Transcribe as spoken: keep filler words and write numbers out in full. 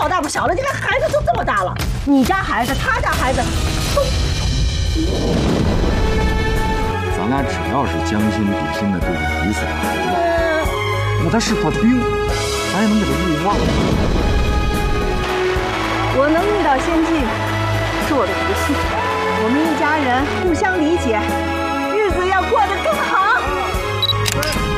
老大不小了，你看孩子都这么大了，你家孩子，他家孩子都。 咱俩只要是将心比心的对待彼此的孩子，那他是块冰，咱也能给他融化。 我能遇到先进，是我的不幸。我们一家人互相理解，日子要过得更好。